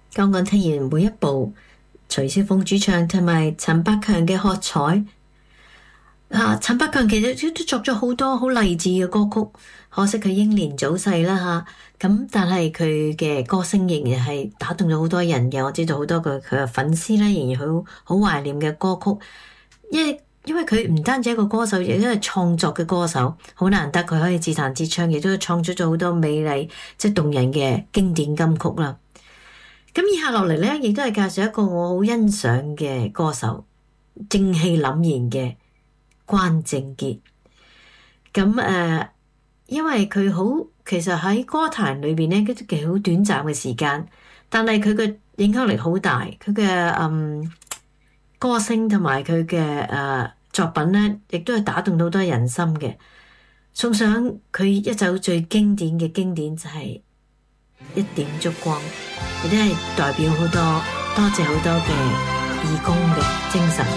剛剛聽完每一部徐小鳳主唱同埋陳百強嘅喝彩。陳百強其實都作咗好多好勵志嘅歌曲，可惜佢英年早逝啦吓。咁但係佢嘅歌聲仍然係打動咗好多人嘅，我知道好多佢嘅粉絲咧仍然好懷念嘅歌曲。因為佢唔單止係一個歌手，亦都係創作嘅歌手，好難得佢可以自彈自唱，亦都創出咗好多美麗即係動人嘅經典金曲啦。咁以下落嚟咧，亦都係介紹一個我好欣賞嘅歌手，正氣凜然嘅關正傑。咁因為佢其實喺歌壇裏邊咧，都幾好短暫嘅時間，但係佢嘅影響力好大，佢嘅歌聲同埋佢嘅作品咧，亦都係打動到好多人心嘅。送上佢一首最經典嘅經典就係一點燭光，亦都係代表多謝好多嘅義工嘅精神。